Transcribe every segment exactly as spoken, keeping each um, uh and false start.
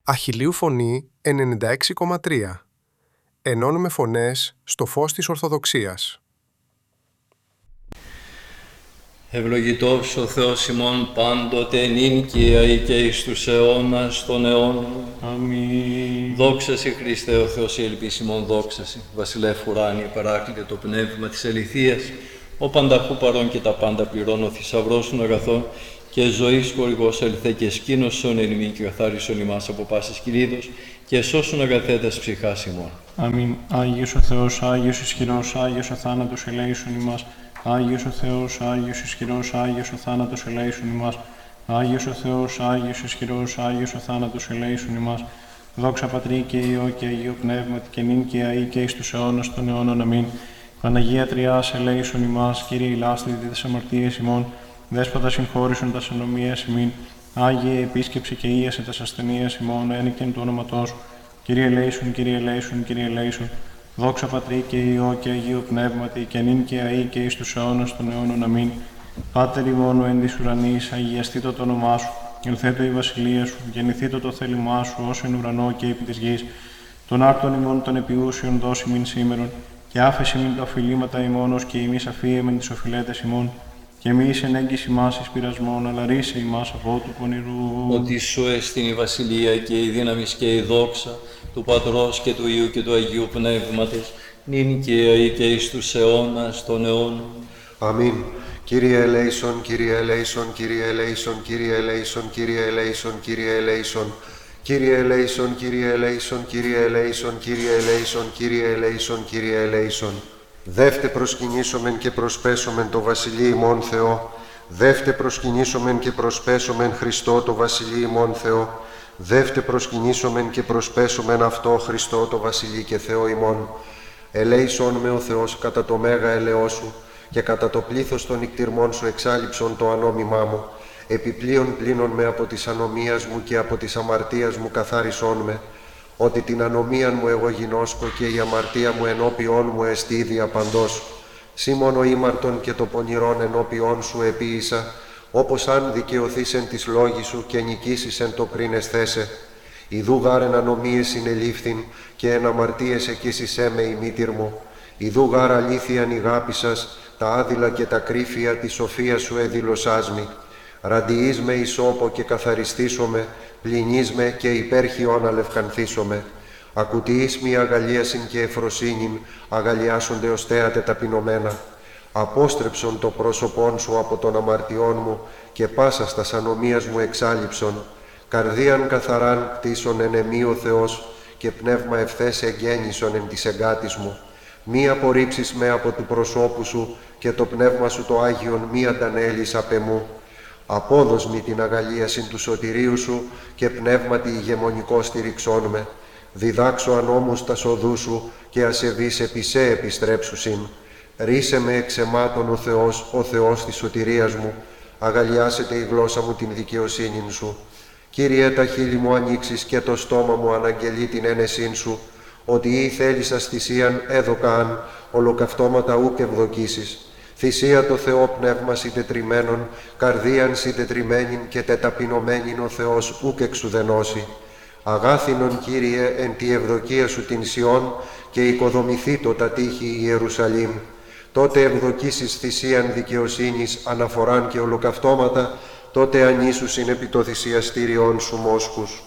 Αχιλλείου Φωνή ενενήντα έξι κόμμα τρία. Ενώνουμε φωνές στο φως της Ορθοδοξίας. Ευλογητός ο Θεός ημών πάντοτε νυν και αεί και εις τους αιώνας των αιώνων. Αμήν. Δόξα σε Χριστέ ο Θεός η ελπίς ημών, δόξα σε. Βασιλεύ ουράνιε παράκλητε το πνεύμα της αληθείας, ο πανταχού παρών και τα πάντα πληρώνω, ο θησαυρός των αγαθών και ζωής χορηγός ελθέ και σκήνωσον εν ημίν και καθάρισον ημάς από πάσης κυλίδος και σώσον αγαθέτας ψυχάς ημών. Αμήν. Άγιος ο Θεός, Άγιος ισχυρός, Άγιος ο θάνατος ελέησον ημάς. Άγιος ο Θεός, Άγιος ισχυρός, Άγιος ο θάνατος ελέησον ημάς. Άγιος ο Θεός, Άγιος ισχυρός, Άγιος ο θάνατος ελέησον ημάς. Δόξα Πατρί και Υιό και Αγίο Πνεύματι και νυν και αεί και εις τους αιώνας των αιώνων. Αμήν. Παναγία Τριάς ελέησον ημάς. Κύριε ηλάστητη τες αμαρτίες ημών. Δέσποτα συγχώρησον τας ανομίας ημίν. Άγιε επίσκεψε και ίασε τας ασθενείας ημών. Ένικεν του όνοματός σου. Κύριε ελέησον, Κύριε ελέησον, Κύριε ελέησον. Δόξα Πατρί και Υιό και Αγίο Πνεύματι και νυν και αεί και εις τους αιώνας των αιώνων. Αμήν. Πάτερ ημών εν της ουρανής, αγιαστήτω το όνομά σου. Ελθέτω η βασιλεία σου, γεννηθήτω το θέλημά σου, ως εν ουρανό και επί της γης. Των άρτων ημών των επιούσιων δώσει μην σήμερον, και άφεση μην τα οφειλήματα ημών, ως και εμείς αφίεμεν τις οφειλέτες ημών. Και μη εις ενέγγις ημάς εις πειρασμόν, αλλά ρίσε ημάς από του πονηρού. Ότι σου εστιν η βασιλεία και η δύναμη και η δόξα του Πατρός και του Υιού και του Αγίου Πνεύματος, νυν και αεί και εις τους αιώνας των αιώνων. Αμήν. Κύριε ελέησον, Κύριε ελέησον, Κύριε ελέησον, Κύριε ελέησον, Κύριε ελέησον, Κύριε ελέησον. Κύριε ελέησον, Κύριε ελέησον, Κύριε ελέησον, Κύριε ελέησον, Κύριε ελέησον, Κύριε ελέησον. Δεύτε προσκυνήσομεν και προσπέσομεν το Βασιλεί ημών Θεό. Δεύτε προσκυνήσομεν και προσπέσομεν Χριστό το Βασιλεί ημών Θεό. Δεύτε προσκυνήσομεν και προσπέσομεν αυτό Χριστό το Βασιλεί και Θεό ημών. Ελέησον με ο Θεός κατά το μέγα ελαιό σου και κατά το πλήθος των νικτυρμών σου εξάλειψον το ανόμημά μου. Επιπλέον πλύνον με από της ανομίας μου και από της αμαρτίας μου καθάρισόν με. Ότι την ανομίαν μου εγώ γινώσκω και η αμαρτία μου ενώπιόν μου εστί ίδια παντός. Σήμον ο ήμαρτον και το πονηρόν ενώπιόν σου επίησα, όπως αν δικαιωθείς εν της λόγης σου και νικήσεις εν το πριν εσθέσε. Ιδού γάρ εν ανομίες συνελήφθην και εν αμαρτίες εκείσισέ με η μήτυρ μου. Ιδού γάρ αλήθειαν ηγάπησας, τα άδειλα και τα κρύφια της σοφίας σου εδηλωσάς μη. Ραντιείς με ισόπο και καθαριστήσομαι, πλυνείς με και υπέρχιον αλευκανθήσομαι. Ακουτιείς μη αγαλίασιν και εφροσύνην, αγαλιάσονται ως θέατε ταπεινωμένα. Απόστρεψον το πρόσωπόν σου από των αμαρτιών μου και πάσας τας ανομίας μου εξάλειψον. Καρδίαν καθαράν κτίσον εν εμή ο Θεός και πνεύμα ευθές εγγέννησον εν της εγκάτης μου. Μη απορρίψεις με από του προσώπου σου και το πνεύμα σου το Άγιον μη αντανέλεις απ' εμού. Απόδος μη την αγαλίασιν του σωτηρίου σου και πνεύματι ηγεμονικό στηριξόν με. Διδάξω ανόμους τα οδού σου και ασεβείς επί σε επιστρέψουσιν. Ρίσε με εξ αιμάτων ο Θεός, ο Θεός της σωτηρίας μου. Αγαλιάσετε η γλώσσα μου την δικαιοσύνην σου. Κύριε, τα χείλη μου ανοίξεις και το στόμα μου αναγγελεί την ένεσήν σου. Ότι ή θέλησας θυσίαν έδωκαν, ολοκαυτώματα ούκ ευδοκίσεις. Θυσία το Θεό πνεύμα συντετριμένον, καρδίαν συντετριμένην και τεταπεινωμένην ο Θεός ούκ εξουδενώσει. Αγάθινον, Κύριε, εν τη ευδοκία σου την Σιών και οικοδομηθήτω τα τείχη η Ιερουσαλήμ. Τότε ευδοκίσεις θυσίαν δικαιοσύνης, αναφοράν και ολοκαυτώματα, τότε ανήσουσιν επί το θυσιαστήριον σου μόσχους.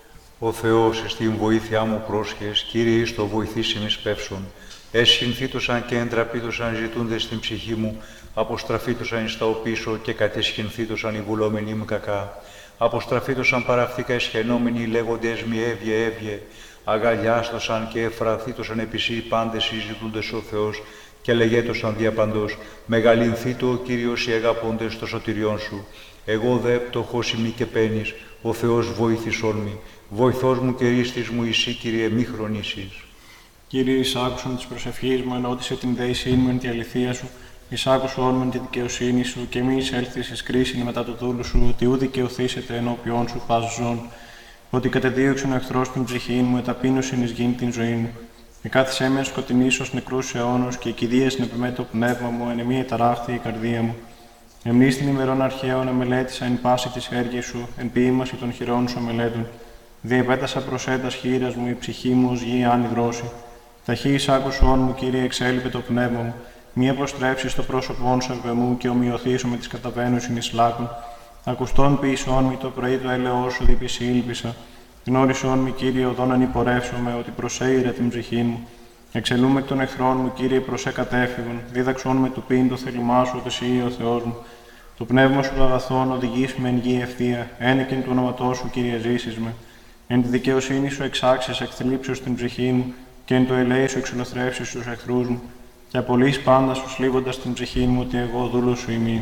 Ο Θεός στην βοήθειά μου πρόσχες, Κύριε, εις το βοηθήσιν εις πεύσον. Εσχυνθήτωσαν και εντραπήτωσαν ζητούντες στην ψυχή μου, αποστραφήτωσαν εις τα οπίσω και κατεσχυνθήτωσαν οι βουλόμενοι μου κακά. Αποστραφήτωσαν παραυτήκα εσχαινόμενοι λέγοντες μη έβγε έβγε. Αγαλιάστωσαν και εφραθήτωσαν επισή πάντες οι ζητούντες ο Θεός και λεγέτωσαν διαπαντός. Μεγαλυνθήτω ο Κύριος οι αγαπώντες το σωτηριόν σου. Εγώ δε πτωχός ημί και πένης, ο Θεός βοήθησόν μη. Βοηθός μου και ρίστης μου εσύ, Κύριε, μη χρονίσεις. Κύριε, εισάκουσον της προσευχής μου, ενώτισε την δέησήν μου εν τη αληθεία σου, εισάκουσον με τη δικαιοσύνη σου, και μη εισέλθεις εις κρίσιν μετά το δούλου σου, ότι ού δικαιωθήσετε ενώπιόν σου πας ζών. Ότι κατεδίωξον ο εχθρός την ψυχή μου, εταπείνωσιν εις γήν την ζωή μου. Εκάθισέ με σκοτεινής ως νεκρούς αιώνος, και κηδείας νεπιμέ το πνεύμα μου, εν εμή εταράχθη η καρδία μου. Εμνείς την ημερών αρχαίων εμελέτησα εν πάση της έργης σου, εν ποίημαση των χειρών σου αμελέτων. Διεπέτασα προς έτας χείρας μου, η ψυχή μου ως γη αν υδρώσει. Ταχύ εις άκουσόν μου, Κύριε, εξέλιπε το πνεύμα μου. Μη αποστρέψεις το πρόσωπόν σου επ' εμού και ομοιωθήσω με τις καταβαίνουσιν εις λάκων. Ακουστών ποιησόν μη το πρωί το έλεος σου διπισή ήλπισα. Γνώρισόν μη, Κύριε, οδόν ανυπορεύσομαι, ότι προσέειρε την ψυχή μου. Εξελούμε εκ των εχθρών μου, Κύριε, προς εκατέφυγον. Δίδαξόν με του πίν το θέλημά σου, ότι εσύ ο Θεός μου. Το πνεύμα σου το αγαθόν οδηγείς με εν γη ευθεία. Ένεκεν του όνοματός σου, Κύριε, ζήσεις με. Εν τη δικαιοσύνη σου εξάξεις εκ θλίψεως την ψυχή μου, και εν το ελέη σου εξολοθρεύσεις τους εχθρούς μου. Και απολύς πάντα σου σλίβοντας την ψυχή μου, ότι εγώ δούλος σου ημί.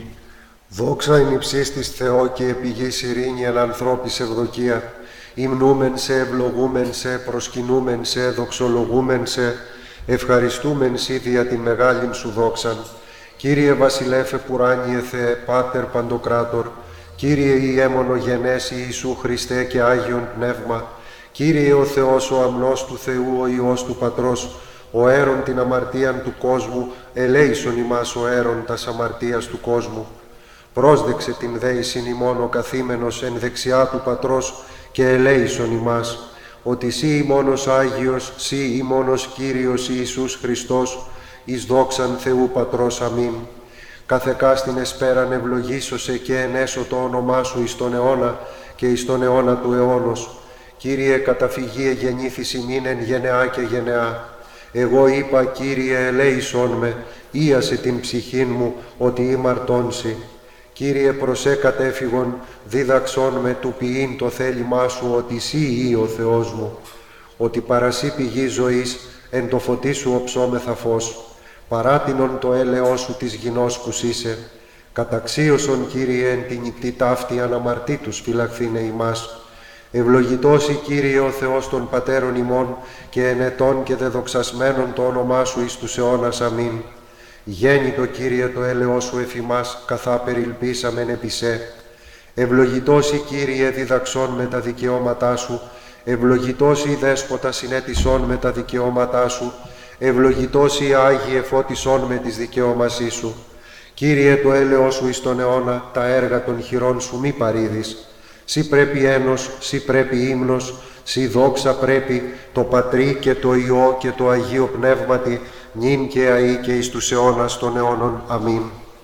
Δόξα εν υψίστης Θεό και επιγής ειρήνη εν ανθρώπης ευδοκία. Υμνούμεν σε, ευλογούμεν σε, προσκυνούμεν σε, δοξολογούμεν σε, ευχαριστούμεν σοι δια την μεγάλην σου δόξαν. Κύριε βασιλέφε πουράνιε Θεέ, Πάτερ Παντοκράτορ, Κύριε Ιέμονο γενές Ιησού Χριστέ και Άγιον Πνεύμα, Κύριε ο Θεός ο αμνός του Θεού, ο Υιός του Πατρός, ο αίρον την αμαρτίαν του κόσμου, ελέησον ημάς ο αίρον τας αμαρτίας του κόσμου. Πρόσδεξε την δέησιν ημών ο καθήμενος εν δεξιά του Πατρός και ελέησον ημάς, ότι σύ ημώνος Άγιος, σύ ημώνος Κύριος Ιησούς Χριστός, εις δόξαν Θεού Πατρός. Αμήν. Καθεκάστην εσπέραν ευλογήσωσε και ενέσω το όνομά σου εις τον αιώνα και εις τον αιώνα του αιώνος. Κύριε, καταφυγή εγεννήθης ημίν εν γενεά και γενεά. Εγώ είπα, Κύριε, ελέησόν με, ίασε την ψυχήν μου, ότι ήμαρτώνσι. Κύριε, προσέ κατέφυγον, δίδαξόν με του ποιήν το θέλημά σου, ότι σύ ή ο Θεός μου. Ότι παρασύ πηγή ζωής, εν το φωτί σου οψόμεθα φως. Παράτινον το έλεος σου της γινώσκους είσαι. Καταξίωσον, Κύριε, εν την νυχτή ταύτη αναμαρτήτους φυλαχθήνε ημάς. Ευλογητός η Κύριε ο Θεός των Πατέρων ημών και ενετών και δεδοξασμένων το όνομά σου εις τους αιώνας. Αμήν. Γέννητο, Κύριε, το έλεος σου εφ' ημάς, καθά περιλπίσαμεν επί σε. Ευλογητός η Κύριε διδαξών με τα δικαιώματά σου, ευλογητός η Δέσποτα συνέτησών με τα δικαιώματά σου, ευλογητός η Άγιε φώτισόν με τις δικαιώμασή σου. Κύριε, το έλεος σου εις τον αιώνα, τα έργα των χειρών σου μη παρήδεις. Σύ πρέπει ένος, σύ πρέπει ύμνος, σύ δόξα πρέπει το Πατρί και το Υιό και το Αγίο Πνεύματι, νυν και αεί και εις τους αιώνας των αιώνων. Αμήν.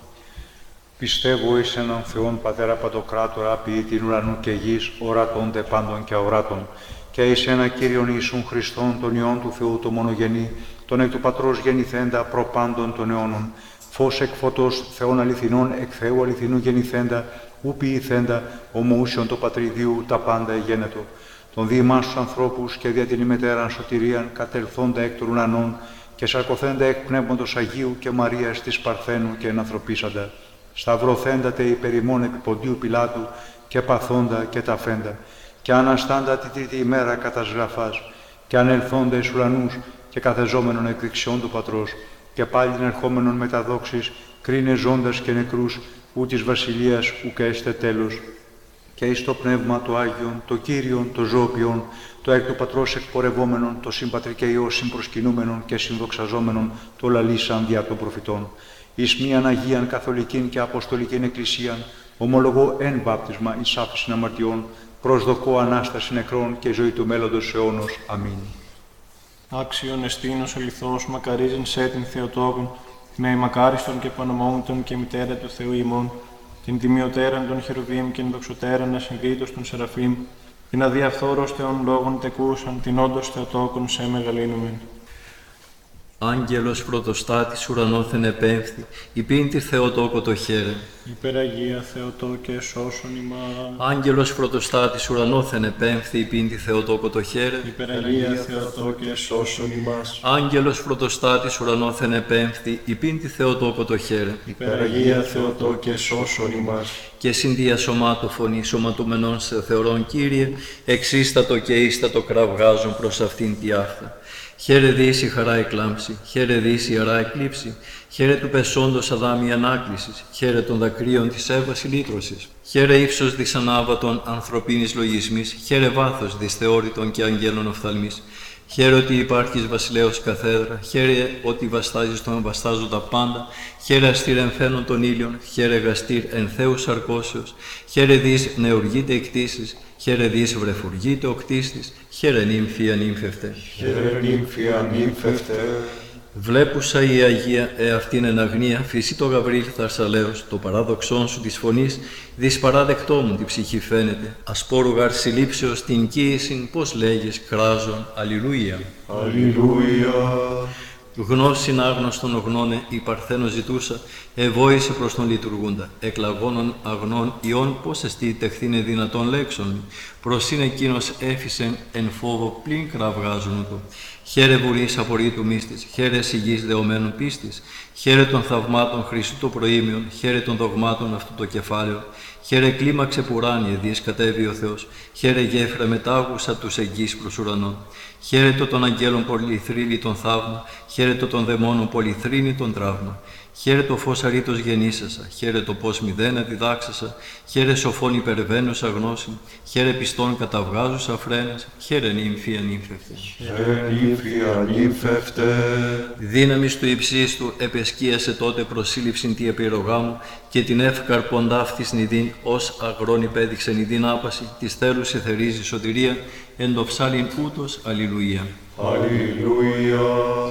Πιστεύω εις έναν Θεόν Πατέρα Παντοκράτορα, ποιητήν ουρανού και γης, ορατών τε πάντων και αοράτων, και εις ένα Κύριον Ιησούν Χριστόν, τον Υιόν του Θεού το μονογενή, τον εκ του Πατρός γεννηθέντα προπάντων των αιώνων, φως εκ φωτός Θεών αληθινών, εκ Θεού αληθινού γεννηθέντα, ου ποιηθέντα, ομοούσιον το Πατριδίου τα πάντα εγένετο, των διημάς τους ανθρώπους και δια την ημετέραν σωτηρίαν κατελθόντα εκ των ουρανών και σαρκωθέντα εκ Πνεύματος Αγίου και Μαρίας της Παρθένου και ενανθρωπίσαντα, σταυρωθέντα τε υπερ ημών επί Ποντίου Πιλάτου και παθόντα και ταφέντα, και αναστάντα τη τρίτη ημέρα κατά σγραφάς, και ανελθόντα εις ουρανούς και καθεζόμενον εκ δεξιών του Πατρός, και πάλιν ερχόμενον μετά δόξης, κρίνε ζώντας και νεκρούς, ου της βασιλείας ουκ έστε τέλος. Και εις το Πνεύμα το Άγιον, το Κύριον, το Ζωοποιόν, το εκ του Πατρός εκπορευόμενον, το συμπατρί και Υιό συμπροσκυνούμενον και συνδοξαζόμενον, το λαλήσαν δια των προφητών. Εις μίαν Αγίαν Καθολικήν και Αποστολικήν Εκκλησίαν, ομολογώ εν βάπτισμα εις άφεσιν αμαρτιών, προσδοκώ Ανάσταση νεκρών και ζωή του μέλλοντος αιώνος. Αμήν. Άξιον εστίνος αληθώς, μακαρίζειν σε την Θεοτόκον, την αημακάριστον και πανομόμητον και μητέρα του Θεού ημών, την τιμιωτέραν των χερουβίμ και την δοξωτέραν ασυγκρίτως των Σεραφείμ, την αδιαφθόρος Θεών λόγων τεκούσαν, την όντως Θεοτόκον σε μεγαλύνομεν. Άγγελος πρωτοστάτης ουρανόθεν επέμφθη, υπήν τη Θεοτόκο το χαίρε. Υπεραγία Θεοτό και σώσον ημάς. Άγγελος πρωτοστάτης ουρανόθεν επέμφθη, υπήν τη Θεοτόκο το χαίρε. Υπεραγία Θεοτό και σώσον ημάς. Άγγελος πρωτοστάτης ουρανόθεν επέμφθη, υπήν τη Θεοτόκο το χαίρε. Υπεραγία Θεοτό και σώσον ημάς. Και συνδία σωμάτω φωνή σωματούμενον σε θεωρών Κύριε, εξίστατο και ίστατο κραυγάζουν προς αυτήν τη άφθα. Χαίρε δύση χαρά εκλάμψη, χαίρε δύση αρά εκλείψη, χαίρε του πεσόντος αδάμη ανάκλησης, χαίρε των δακρύων της έβαση λύτρωσης. Χαίρε ύψος δυσανάβατον ανθρωπίνης λογισμής, χαίρε βάθος δυσθεώρητον και αγγέλων οφθαλμής. Χαίρε ότι υπάρχεις βασιλέως καθέδρα, χαίρε ότι βαστάζεις τον βαστάζοντα πάντα, χαίρε αστήρ εμφαίνων των ήλιων, χαίρε γαστήρ εν Θεού σαρκώσεως, χαίρε δις νεοργείται εκτίσεις, χαίρε δις βρεφουργείται ο κτίστης, χαίρε νύμφη ανύμφευτε. Χαίρε νύμφη ανύμφευτε. Βλέπουσα η Αγία εαυτήν εν αγνία, φύση το Γαβρίλ θαρσαλέος, το παράδοξόν σου της φωνής, δυσπαράδεκτό μου τη ψυχή φαίνεται, ασπόρου γαρ συλλήψεως την κοίησιν, πώς λέγεις κράζον, αλληλούια. Αλληλούια. Γνώσιν άγνωστον γνώνε, η Παρθένο ζητούσα, εβόησε προς τον λειτουργούντα. Εκλαγώνων αγνών ιών, πώς εστί τεχθήνε δυνατόν λέξον. Προς είναι εκείνος έφυσεν εν φόβο πλην κραυγάζουν του. Χαίρε βουρής απορρίτου μύστης, χαίρε σιγής δεωμένων πίστης, χαίρε των θαυμάτων Χριστού το προήμιον, χαίρε των δογμάτων αυτού το κεφάλαιο, χαίρε κλίμαξε πουράνιε δις κατέβη ο Θεός, χαίρε γέφυρα μετάγουσα τους εγγύς προς ουρανών. Χαίρε το των αγγέλων πολυθρύλη τον θαύμα, χαίρε το των δαιμόνων πολυθρύνη τον τραύμα. Χαίρε το φως αρήτως γεννήσασα, χαίρε το πώς μηδένα διδάξασα, χαίρε σοφών υπερβαίνουσα γνώση, χαίρε πιστών καταβγάζουσα φρένας, χαίρε νύμφη ανύμφευτε. Χαίρε νύμφη ανύμφευτε. Δύναμις του υψίστου επεσκίασε τότε προσύλληψην τη επιρρογά μου και την εύκαρ ποντάφτης νηδίν ως αγρόν υπέδειξε νηδίν άπαση, της θέλους εθερίζει σωτηρία, εν το ψάλιν ούτως, αλληλούια. Αλληλούια.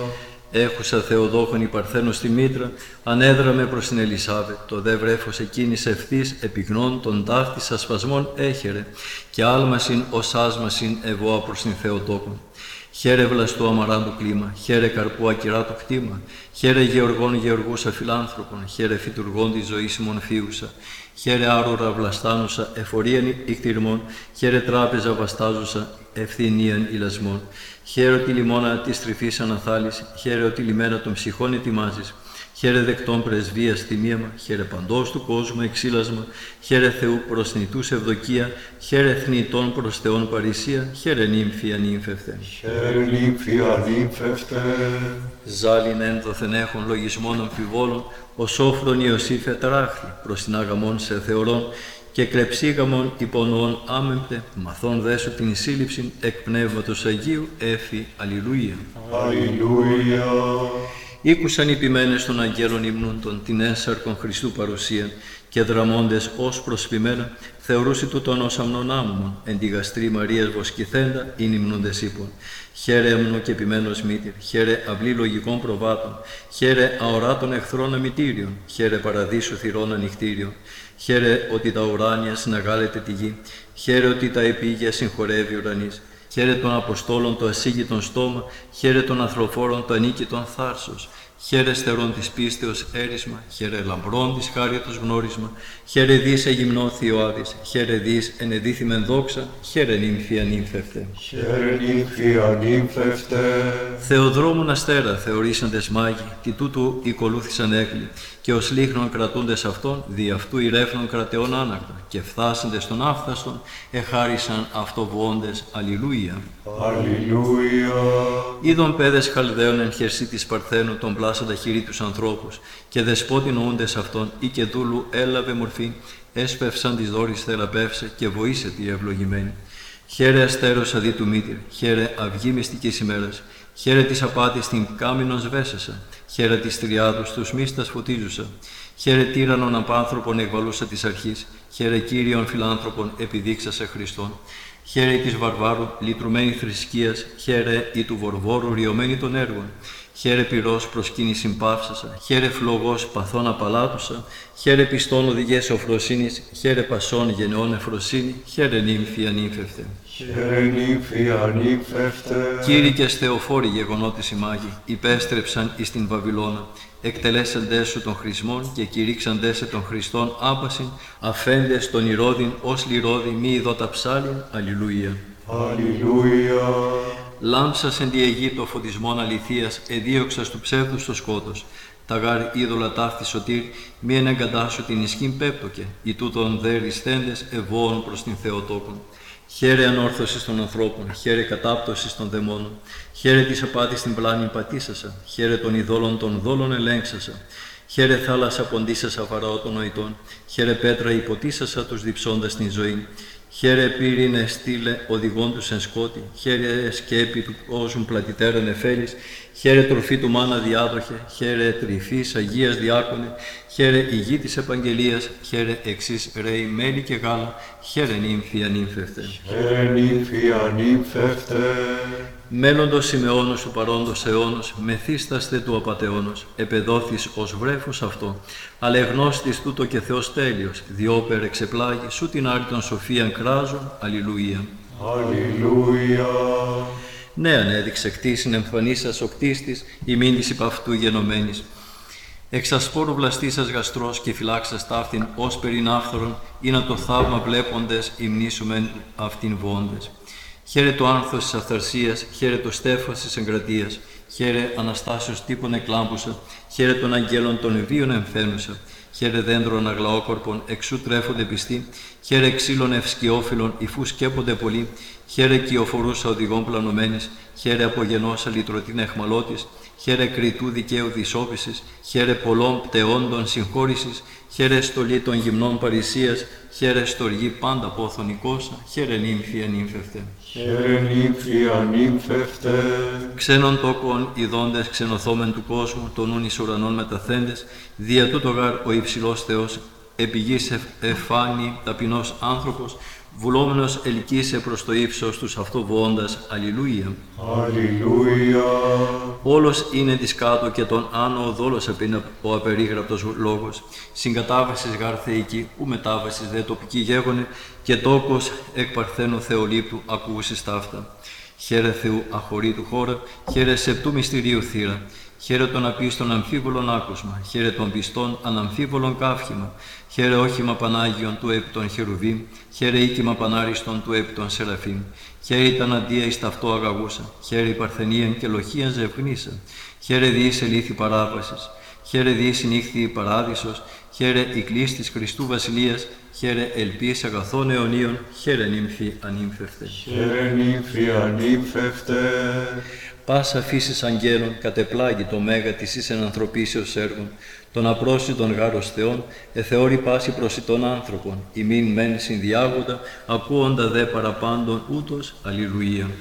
Έχουσα Θεοδόχον η Παρθένο στη μήτρα, ανέδραμε προς την Ελισάβε, το δε βρέφος εκείνης ευθύς επιγνών των ταύτης ασπασμών έχερε, και άλμασιν ως άσμασιν ευώα προς την Θεοτόκον. Χαίρε βλαστό αμαράντου κλίμα, χαίρε καρπού ακυράτου κτήμα, χαίρε γεωργών γεωργούσα φιλάνθρωπων, χαίρε φυτουργών τη ζωή ημών φίουσα, χαίρε άρωρα βλαστάνουσα εφορίαν ικτυρμών, χαίρε τράπεζα βαστάζουσα ευθυνίαν ηλασμών. Χαίρε τη λιμόνα της τρυφής αναθάλης, χαίρε ότι λιμένα των ψυχών ετοιμάζεις. Χαίρε δεκτών πρεσβείας τιμίαμα, χαίρε παντός του κόσμου εξήλασμα, χαίρε Θεού προς νητούς ευδοκία, χαίρε θνητών προς Θεόν παρησία, χαίρε νύμφη ανύμφευτε. Χαίρε νύμφη ανύμφευτε. Ζάλιν ένδοθεν έχων λογισμών αμφιβόλων, ο σόφρον Ιωσήφ ετράχθη προς την αγαμών σε θεωρών, και κλεψίγαμον υπονοών άμεμπτε, μαθών δέσου την σύλληψην εκ Πνεύματος Αγίου, έφη, αλληλούια. Αλληλούια. Ήκουσαν οι ποιμένες των αγγέλων υμνούντων την έσαρκον Χριστού παρουσίαν και δραμώντες ως προσποιμένα θεωρούσι τούτον ως αμνον άμμον εν τη γαστρή Μαρίας βοσκηθέντα ειν υμνούντες ύπων. Χαίρε έμνο και ποιμένος μήτηρ, χαίρε αυλή λογικών προβάτων, χαίρε αοράτων εχθρών αμητήριων, χαίρε παραδείσου θυρών ανοιχτήριων, χαίρε ότι τα ουράνια συναγάλεται τη γη, χαίρε ότι τα επίγεια συγχωρεύει ουρανής. Χαίρε των Αποστόλων το ασύγητον στόμα, χαίρε των ανθρωφόρων το ανίκητον θάρσος, χαίρε στερών της πίστεως έρισμα, χαίρε λαμπρών της χάριτος γνώρισμα, χαίρε δις εγυμνό Θειοάδης, χαίρε δις ενεδίθημεν δόξα, χαίρε νύμφη ανύμφευτε. Χαίρε νύμφη ανύμφευτε. Θεοδρόμουν αστέρα θεωρήσαντες μάγοι, τι τούτου οικολούθησαν έγκλη, και ως λίχνον κρατούντες αυτόν, δι' αυτού ηρέφνων κρατεών άνακτα, και φθάσαντες των άφθαστον, εχάρισαν αυτοβόντες, αλληλούια. Αλληλούια. Είδον πέδες Χαλδαίων εν χερσί της Παρθένου των πλάσαντα χειρί τους ανθρώπους, και δεσπότην νοούντες αυτόν, ή και δούλου έλαβε μορφή, έσπευσαν της δόρης θεραπεύσε και βοήσε τη ευλογημένη. Χαίρε αστέρος αδί του μήτηρ, χαίρε αυγή μυστικής ημέρας, χαίρε της απάτης την κάμινον σβέσασα, χαίρε της τριάδους τους μίστας φωτίζουσα, χαίρε τύραννον απάνθρωπον εκβαλούσα της αρχής, χαίρε Κύριον φιλάνθρωπον επιδείξασε Χριστόν. Χαίρε της βαρβάρου λυτρουμένη θρησκείας, χαίρε η του βορβόρου ριωμένη των έργων. Χαίρε πυρός προσκύνησιν παύσασα, χαίρε φλογός παθών απαλάτουσα, χαίρε πιστών οδηγές οφροσύνης, χαίρε πασών γενεών εφροσύνη, χαίρε νύμφη ανύμφευτε. Χαίρε νύμφη ανύμφευτε. Κήρυκες Θεοφόροι γεγονότες οι μάγοι, υπέστρεψαν εις την Βαβυλώνα, εκτελέσαντές σου των χρησμών και κηρύξαντές σε των Χριστών άπασιν, αφέντες των ηρώδιν ως λιρώδι μη ειδώτα ψάλιν, αλληλούια. Αλληλούια. Λάμψας εν τη Αιγύπτο φωτισμόν αληθείας, εδίωξας του ψεύδους το σκότος. Τα γάρ είδωλα ταύτη σωτήρ, μη εναγκαντάσου την ισχύν πέπτοκε, οι τούτων δε ρισθέντες ευώων προς την Θεοτόκον. Χαίρε ανόρθωσης των ανθρώπων, χαίρε κατάπτωσης των δαιμόνων, χαίρε της απάτης την πλάνη πατήσασα, χαίρε των ειδόλων των δόλων ελέγξασα, χαίρε θάλασσα ποντίσασα φαραώ των νοητών, χαίρε πέτρα υποτίσασα τους διψώντας την ζωή. Χαίρε πύρινε στήλε οδηγών τους εν σκότη, χαίρε σκέπη του κόσμου πλατητέραν εφέλης, χαίρε τροφή του μάνα διάδοχε, χαίρε τρυφής Αγίας Διάκονε, χαίρε ηγή της Επαγγελίας, χαίρε εξής ρέι μέλι και γάλα, χαίρε νύμφη ανύμφευτε. Χαίρε νύμφη ανύμφευτε. Μέλλοντος Σιμεώνος του παρόντος αιώνος, μεθύσταστε του απατεώνος, επεδόθης ως βρέφος αυτό, αλλά εγνώστης τούτο και Θεός τέλειος, διόπερ εξεπλάγει, σου την άρτον σοφίαν κράζον, αλληλούια. Αλληλούια. Νέαν έδειξε κτήσιν εμφανής σας ο κτίστης, ημίν της υπ' αυτού γενομένης. Εξ ασπόρου βλαστής σας γαστρός και φυλάξας ταύτην ως περιν άφθορον, ή να το θαύμα βλέποντες υμνήσουμεν αυτήν βόντες. Χαίρε το άνθος της αυθαρσίας, χαίρε το στέφος της εγκρατείας, χαίρε Αναστάσεως τύπων εκλάμπουσα, χαίρε των αγγέλων των βίων εμφαίνουσα, χαίρε δέντρων αγλαόκορπων εξού τρέφονται πιστοί, χαίρε ξύλων ευσκιόφυλλων υφού σκέπονται πολλοί, χαίρε κυοφορούσα οδηγών πλανωμένης, χαίρε απογενώσα λυτρωτήν εχμαλώτης, χαίρε κριτού δικαίου δυσόπισης, χαίρε πολλών πτεόντων συγχώρησης, χαίρε στολή των γυμνών παρησίας, χαίρε στοργή πάντα πόθον οικόσα, χαίρε νύμφη ανύμφευτε. Χαίρε νύμφη ανύμφευτε. Ξένων τόκων ειδώντες ξενοθόμεν του κόσμου, των ούν εις ουρανών μεταθέντες, δια τούτο γάρ ο υψηλός Θεός, επί γης εφάνει ταπεινός άνθρωπος, βουλόμενος ελκύσε προς το ύψος τους αυτό βοώντας, αλληλούια. Αλληλούια. Όλος είναι της κάτω και τον άνω ο δόλος επίνα ο απερίγραπτος λόγος. Συγκατάβασης γάρ θεϊκή, ου μετάβασης δε τοπική γέγονε, και τόκος εκ παρθένου θεολήπτου ακούσεις ταύτα. Χαίρε Θεού αχωρήτου χώρα, χαίρε σεπτού μυστηρίου θύρα. Χαίρε των απίστων αμφίβολων άκουσμα, χαίρε των πιστών αναμφίβολων καύχημα, χαίρε όχημα Πανάγιον του επί των χερουβίμ, χαίρε οίκημα Πανάριστον του επί των σεραφείμ, χαίρε ήταν αντία εις ταυτό αγαγούσα, χαίρε η παρθενίαν και λοχίαν ζευγνήσα, χαίρε διείς ελήθη παράβασης, χαίρε διείς νύχθη παράδεισος, χαίρε η κλής της Χριστού Βασιλείας, χαίρε ελπίς αγαθών αιωνίων, χαίρε νύμφη ανύμφευτε. Χαίρε νύμφη ανύμφευτε. Πάσα φύσης αγγέλων κατεπλάγει το μέγα της εις εν ανθρωπίσεως έργων, των απρόσιτων γάρος Θεών, εθεώρη πάση προσιτών άνθρωπων, ημίν μεν συνδιάγοντα, ακούοντα δε παραπάντων ούτως, αλληλούια.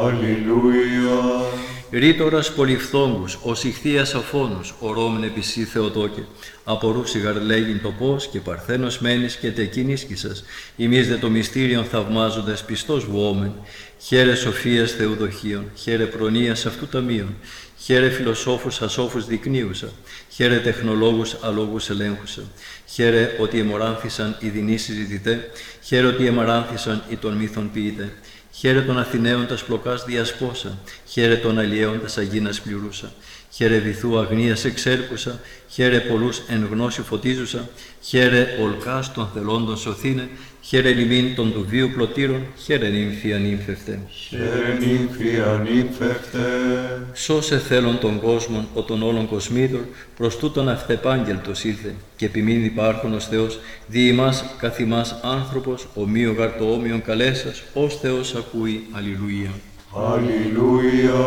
Αλληλούια. Ρήτορας πολυφθόγκους, ως ηχθείας αφώνους, ορόμεν επισή Θεοτόκε, απορούσι γαρλέγειν το πώς και παρθένος μένεις και τεκίν ίσκησας, ημείς δε το μυστήριον θαυμάζοντας πιστός βουόμεν, χαίρε σοφίας Θεουδοχίων, χαίρε προνοίας αυτού ταμείων, χαίρε φιλοσόφους ασόφους δεικνύουσα, χαίρε τεχνολόγους αλόγους ελέγχουσα, χαίρε ότι εμοράνθησαν οι δεινοί συζητητέ, χαίρε ότι εμαράνθησαν οι των μύθων ποιητέ, χαίρε των Αθηναίων τας πλοκάς διασπόσα, χαίρε των αλλιέων τας αγίνας πληρούσα, χαίρε βυθού αγνίας εξέλπουσα, χαίρε πολλούς εν γνώση φωτίζουσα, χαίρε ολκάς των θελόντων σωθήνε, χαίρε λιμήν των του βίου πλωτήρων, χαίρε νύμφη ανύμφευτε. Χαίρε νύμφη ανύμφευτε. Σώσε θέλων των κόσμων, ο των όλων κοσμήτων, προς τούτον αυθεπάγγελτος ήλθε, και επιμήν υπάρχον ως Θεός, δι' ημάς καθ' ημάς άνθρωπος, ομοίο γαρ το όμοιον καλέσας, ως Θεός ακούει, αλληλούια. Αλληλούια.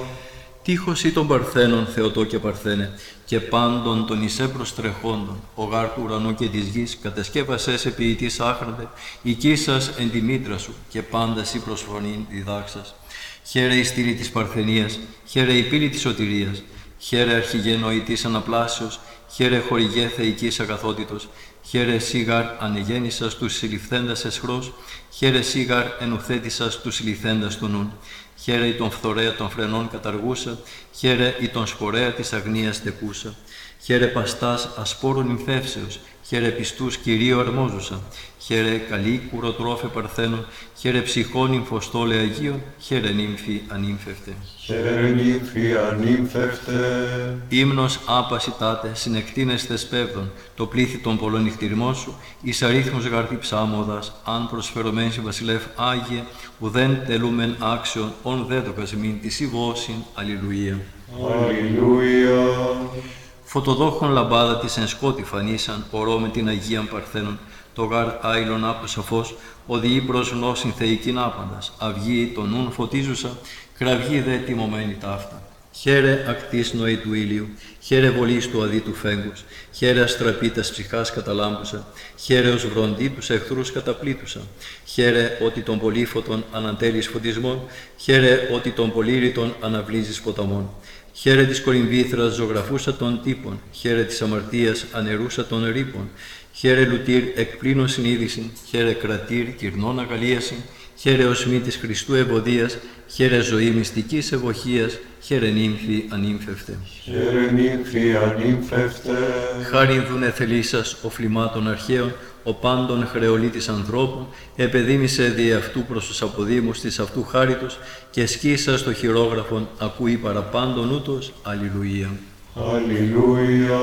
Τύχος ή των Παρθένων, Θεοτόκε Παρθένε, και πάντων των εις έμπρος τρεχόντων, ο γάρ του ουρανού και της γης, κατασκεύασες ποιητής άχραντε, οικίσας εν τη μήτρα σου, και πάντα σοι προσφωνήν διδάξας. Χαίρε η στήλη της Παρθενίας, χαίρε η πύλη της σωτηρίας, χαίρε αρχηγέ νοητής αναπλάσεως, χαίρε χορηγέ θεϊκής αγαθότητος, χαίρε σίγαρ ανεγέννησας τους συλληφθέντας εσχρός, χαίρε σίγαρ ενουθέτησας τους συλληφθέντας του νουν. Χαίρε η τον φθορέα των φρενών καταργούσα, χαίρε η τον σπορέα της αγνίας τεκούσα. Χαίρε παστάς ασπόρων νυμφεύσεως, χαίρε πιστούς Κυρίου αρμόζουσα. Χαίρε καλή κουροτρόφε παρθένων, χαίρε ψυχών νυμφοστόλε Αγίων, χαίρε νύμφη ανύμφευτε. Χαίρε νύμφη ανύμφευτε. Ύμνος άπαση τάτε, συνεκτείνεστε σπέβδον, το πλήθη των πολλών νυχτηριμών σου, εις αρίθμος γαρθή ψάμοδας, αν προσφερωμέν σε βασιλεύ Άγιε, ουδέν τελούμεν άξιον, ον δέδοκας μην της ηβώσιν, αλληλούια. Αλληλούια. Φωτοδόχων λαμπάδα της εν σκότη φανίσαν, ορώ με την Αγίαν Παρθένων, το γάρ άειλον άπωσα φως, οδηγεί προς γνώσιν θεϊκήν άπαντας, αυγή τον νουν φωτίζουσα, κραυγή δε τιμωμένη ταύτα. Χαίρε ακτής νοή του ήλιου, χαίρε βολής του αδίτου φέγγους, χαίρε αστραπίτας ψυχάς καταλάμπουσα, χαίρε ως βροντί τους εχθρούς καταπλήτουσα, χαίρε ότι των πολύφωτων ανατέλεις φωτισμών, χαίρε ότι των πολύρητων αναβλύζεις ποταμών, Χαίρε της Κορυμβήθρας ζωγραφούσα των τύπων, χαίρε της αμαρτίας ανερούσα των ρήπων, χαίρε λουτήρ εκπλήνων συνείδησιν, χαίρε κρατήρ κυρνών αγαλίασιν, χαίρε οσμή της Χριστού ευωδίας, χαίρε ζωή μυστικής ευωχίας, χαίρε νύμφη ανήμφευτε. Χαίρε νύμφη ανήμφευτε. Χάριν δούνε θελήσας ο φλιμάτων αρχαίων, ο πάντων χρεολίτης ανθρώπων, επεδίμησε δι' αυτού προς τους αποδήμους της αυτού χάριτος και σκίσα στο χειρόγραφον ακούει παραπάντων ούτως. Αλληλουία. Αλληλούια.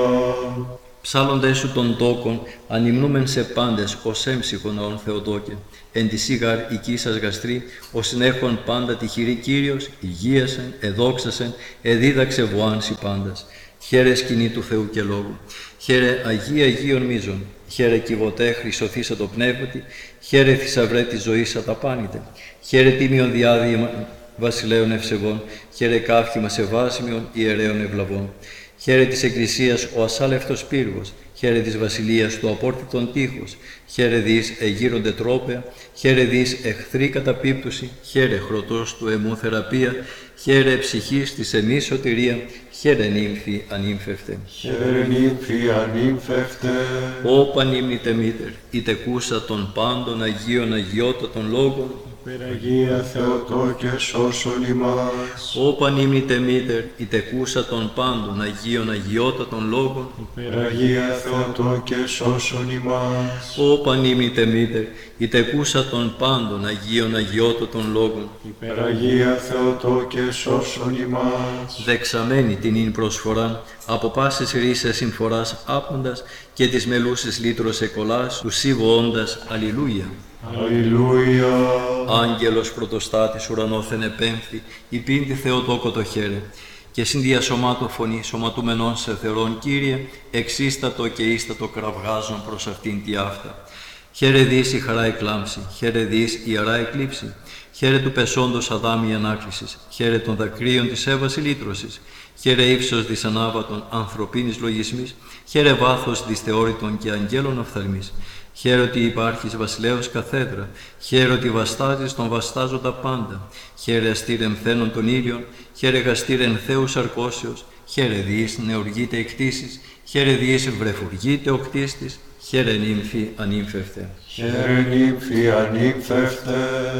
Ψάλλοντες σου των τόκων, ανυμνούμεν σε πάντες ως έμψυχον όν Θεοτόκε. Εν τη σίγαρ οικίσας γαστρή, ο συνέχον πάντα τυχηρή Κύριος, υγείασεν, εδόξασεν, εδίδαξε βοάνσι πάντας. Χαίρε σκηνή του Θεού και Λόγου. Χαίρε Αγία Αγίων Μίζων. Χαίρε κυβωτέ χρυσοθήσα το πνεύματι. Χαίρε θησαυρέ της ζωής αταπάνητε. Χαίρε τίμιον διάδημα βασιλέων ευσεβών. Χαίρε κάφημα σεβάσιμιον ιερέων ευλαβών. Χαίρε της Εκκλησίας ο ασάλευτος πύργος. Χαίρε της βασιλείας του απόρθητον τείχος. Χαίρε δις εγείρονται τρόπαια. Χαίρε δις εχθρή καταπίπτωση. Χαίρε χρωτός του αιμού θεραπεία. Χαίρε ψυχής της εμείς σωτηρία. Χαίρε νύμφη ανήμφευτε. Χαίρε νύμφη ανήμφευτε. Ω πανύμνητε μήτερ, είτε κούσα των πάντων Αγίων Αγιώτατων λόγων. Υπεραγία Θεοτόκε σώσον ημάς. Ω πανύμνητε μήτερ, είτε κούσα των πάντων Αγίων Αγιώτατων λόγων. Υπεραγία Θεοτόκε σώσον ημάς. Ω πανύμνητε μήτερ, είτε κούσα των πάντων Αγίων Αγιώτατων λόγων. Υπεραγία Θεοτόκε σώσον ημάς. Δεξαμένη την ίν προσφοράν, από πάσης ρίσες συμφοράς άπαντας και της μελούσης λύτρος εκολάς, του σίβω-όντας. Αλληλούια. Αλληλούια. Άγγελος πρωτοστάτης ουρανόθεν επέμφθη, υπήντη Θεοτόκο το χαίρε. Και συνδιασωμάτω φωνή σωματούμενον σε θερόν Κύριε, εξίστατο και ίστατο κραυγάζον προς αυτήν τη αυτά. Χαίρε δις η χαρά εκλάμψη, χαίρε δις η ιερά εκλείψη, χαίρε του πεσόντος Αδάμ η ανάκλησης, χαίρε των δακρύων της Εύας η λύτρωσης, χαίρε ύψος της ανάβατον ανθρωπίνης λογισμής, χαίρε βάθος της θεώρητων και αγγέλων οφθαλμής. Χαίρε ότι υπάρχεις βασιλέως καθέδρα, χαίρε ότι βαστάζεις τον βαστάζοντα πάντα, χαίρε αστήρεν θένον των ήλιων, χαίρε γαστήρεν Θεούς αρκώσεως, χαίρε διείς νεουργείται εκτίσεις, χαίρε διείς βρεφουργείται ο κτίστης, χαίρε νύμφη ανήμφευτε. Χαίρε νύμφη ανήμφευτε.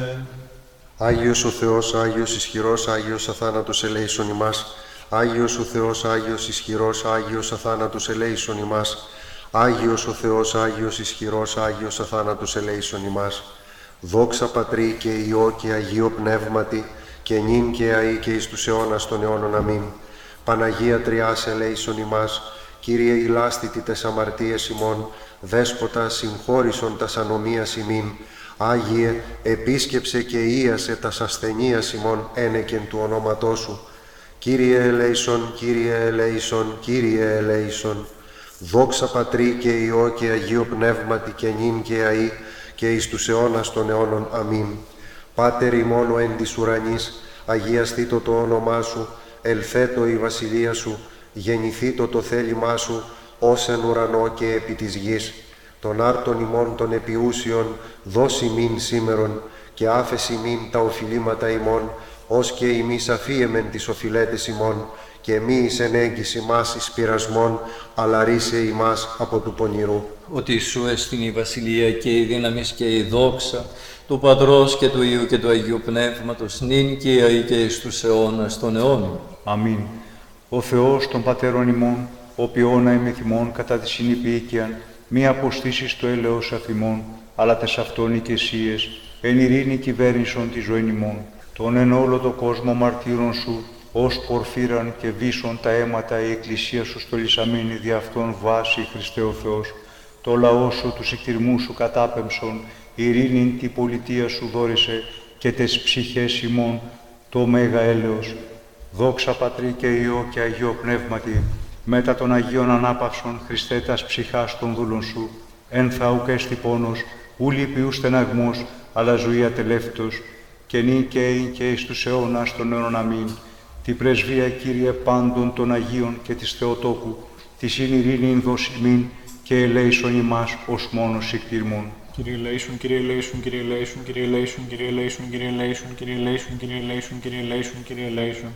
Άγιος ο Θεός, Άγιος ισχυρός, Άγιος αθάνατος ελέησον ημάς. Άγιος ο Θεός, Άγιος ισχυρός, Άγιος αθάνατος ελέησον ημάς. Άγιος ο Θεός, Άγιος ισχυρός, Άγιος αθάνατος ελέησον ημάς. Δόξα Πατρί και Υιό και Αγίο Πνεύματι, και νυν και αεί και εις τους αιώνας των αιώνων. Αμήν. Παναγία Τριάς ελέησον ημάς. Κύριε ηλάστητη τες αμαρτίες ημών, Δέσποτα συγχώρησον τας ανομίας ημίν. Άγιε, επίσκεψε και ίασε τας ασθενείας ημών ένεκεν του ονόματός σου. Κύριε ελέησον, Κύριε ελέησον, Κύριε ελέησον. Δόξα Πατρί και Υιό και Αγίο Πνεύματι, και νυν και αεί και εις τους αιώνας των αιώνων. Αμήν. Πάτερ ημών ο εν της ουρανής, αγιαστήτω το όνομά σου, ελθέτω η βασιλεία σου, γεννηθήτω το θέλημά σου, ως εν ουρανό και επί της γης. Τον άρτον ημών των επιούσιων, δώσ' ημίν σήμερον, και άφεση ημίν τα οφειλήματα ημών, ως και ημείς αφίεμεν τις οφειλέτες ημών, και μη εις ενέγγις ημάς εις πειρασμόν, αλλά ρίσε ημάς από του πονηρού. Ότι σου έστειν η βασιλεία και η δύναμις και η δόξα του Πατρός και του Υιού και του Αγίου Πνεύματος, νυν και αεί και εις τους αιώνας των αιώνων. Αμήν. Ο Θεός των Πατέρων ημών, ο ποιόνα ημεθυμών κατά τη συνυπήκειαν, μη αποστήσεις το έλεος αφημών, αλλά τες αυτόν οικεσίες, εν ειρήνη κυβέρνησον τη ζωήν ημών. Τον εν όλο το κόσμο μαρτύρων σου, ως πορφύραν και βίσον τα αίματα η Εκκλησία σου στολισαμένη δι' αυτόν βάση, Χριστέ ο Θεός. Το λαό σου τους εκτιρμούς σου κατάπεμψον, ειρήνην τη πολιτεία σου δόρισε, και τες ψυχές ημών το μέγα έλεος. Δόξα Πατρί και Υιό και Αγίο Πνεύματι, μετά των Αγίων Ανάπαυσων, Χριστέ τας ψυχάς των δούλων σου, εν θα ουκ έστι πόνος, ου λυπιού στεναγμός, αλλά ζωή ατελεύτος, και νυ και ειν και εις τους αιώνας των αιώνων. Αμήν. Τη πρεσβεία, Κύριε, πάντων των Αγίων και της Θεοτόκου, της ειν ειρήνην δοσιμήν και ελέησον ημάς ως μόνος εκτιρμών. Κύριε ελέησον, Κύριε ελέησον, Κύριε ελέησον, Κύριε ελέησον, Κύριε ελέησον, Κύριε ελέησον, Κύριε ελέησον, Κύριε ελέησον, Κύριε ελέησον, Κύριε ελέησον.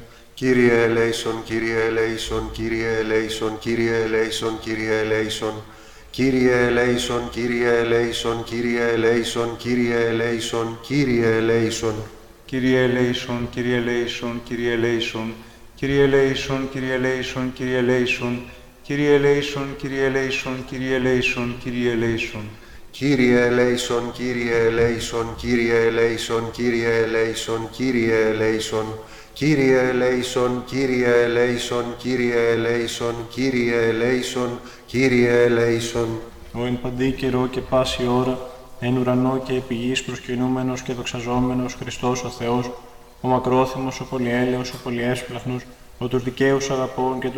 Κύριε ελέησον, Κύριε ελέησον, Κύριε ελέησον, Κύριε ελέησον, Κύριε ελέησον, Κύριε ελέησον, Κύριε ελέησον, Κύριε ελέησον, Κύριε ελέησον, Κύριε ελέησον. Κύριε ελέησον, Κύριε ελέησον, Κύριε ελέησον, Κύριε ελέησον, Κύριε ελέησον, Κύριε ελέησον, Κύριε ελέησον, Κύριε ελέησον, Κύριε ελέησον, Κύριε ελέησον. Κύριε ελέησον, Κύριε ελέησον, Κύριε ελέησον, Κύριε ελέησον, Κύριε ελέησον, Κύριε ελέησον, Κύριε ελέησον, Κύριε ελέησον, Κύριε ελέησον, Κύριε ελέησον. Ο εν παντή καιρό και πάση ώρα, εν ουρανό και επί γης προσκυνούμενος και δοξαζόμενος Χριστός ο Θεός, ο μακρόθυμος, ο πολυέλεος, ο πολυέσπλαχνος, ο τους δικαίους αγαπών και τους